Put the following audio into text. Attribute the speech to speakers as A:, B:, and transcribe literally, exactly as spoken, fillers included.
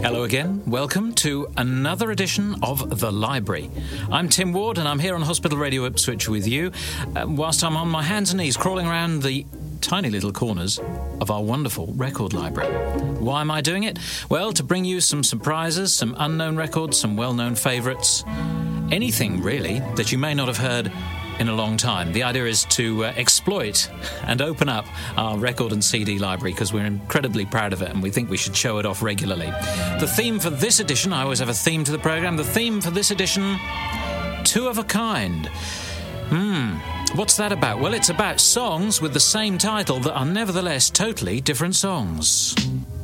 A: Hello again. Welcome to another edition of The Library. I'm Tim Ward and I'm here on Hospital Radio Ipswich with you, uh, whilst I'm on my hands and knees crawling around the tiny little corners of our wonderful record library. Why am I doing it? Well, to bring you some surprises, some unknown records, some well-known favourites, anything really that you may not have heard in a long time. The idea is to uh, exploit and open up our record and C D library because we're incredibly proud of it and we think we should show it off regularly. The theme for this edition, I always have a theme to the programme, the theme for this edition, two of a kind. Hmm, what's that about? Well, it's about songs with the same title that are nevertheless totally different songs.